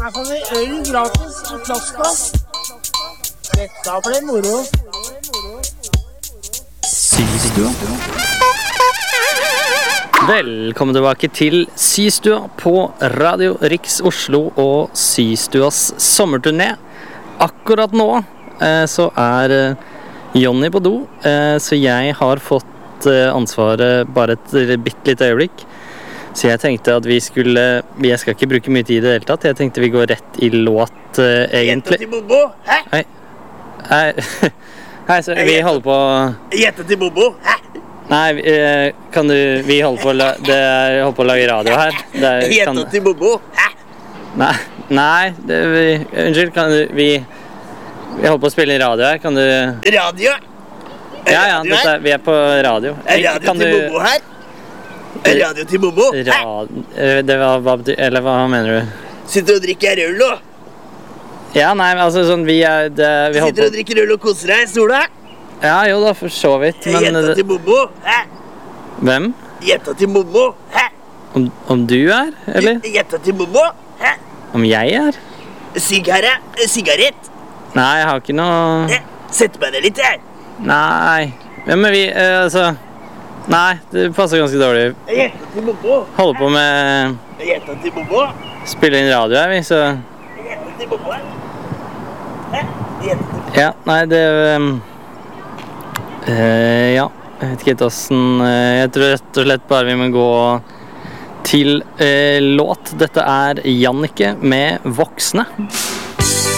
Her får vi øl gratis i plastglass. Dette blir moro. Systua. Velkommen tilbake til Systua på Radio Riks Oslo og Systuas sommerturné. Akkurat nå så Jonny på do, så jeg har fått ansvaret bare et bitte litt øyeblikk. Så jeg tenkte at jeg skal ikke bruke mye tid i det hele tatt. Jeg tenkte vi går rett i låt, egentlig. Gjette til Bobo, hæ? Hei, så vi holder på... Gjette til Bobo, hæ? Nei, vi holder på å lage radio her. Gjette til Bobo, hæ? Nei, unnskyld, vi holder på å spille inn radio her, kan du... Radio? Ja, vi på radio. Radio til Bobo her? Radio til Bobo, hæ? Hva mener du? Sitter og drikker øl nå? Ja, nei, altså sånn, vi sitter og drikker øl og koser deg i sola? Ja, jo da, for så vidt, men... Gjetta til Bobo, hæ? Hvem? Gjetta til Bobo, hæ? Om du eller? Gjetta til Bobo, hæ? Om jeg Sigarett? Nei, jeg har ikke noe... Sett meg ned litt her. Nei, men vi, Nei, det passer ganske dårlig. Gjetta til Bobo. Holder på med... Gjetta til Bobo. Spiller inn radio her, vi, så... Gjetta til Bobo her. Hæ? Gjetta til Bobo. Ja, nei, det... ja, jeg vet ikke helt hvordan... Jeg tror rett og slett bare vi må gå til låt. Dette Jannicke med Voksne.